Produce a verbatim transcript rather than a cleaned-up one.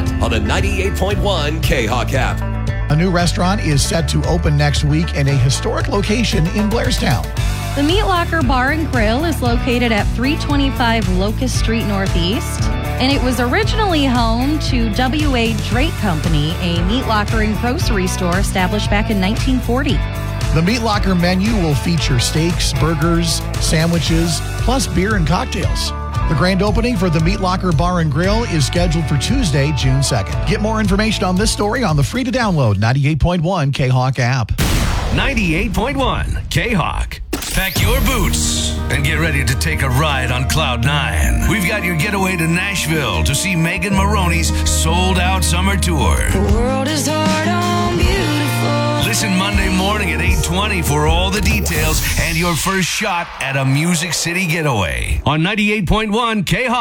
Restaurant on the ninety-eight point one K-Hawk app. A new restaurant is set to open next week in a historic location in Blairstown. The Meat Locker Bar and Grill is located at three twenty-five Locust Street Northeast, and it was originally home to W A. Drake Company, a meat locker and grocery store established back in nineteen forty. The Meat Locker menu will feature steaks, burgers, sandwiches, plus beer and cocktails. The grand opening for the Meat Locker Bar and Grill is scheduled for Tuesday, June second. Get more information on this story on the free-to-download ninety-eight point one K-Hawk app. ninety-eight point one K-Hawk. Pack your boots and get ready to take a ride on Cloud nine. We've got your getaway to Nashville to see Megan Maroney's sold-out summer tour. The world is hard on beautiful. Listen Monday morning at eight twenty for all the details and your first shot at a Music City getaway on ninety-eight point one K-Hawk.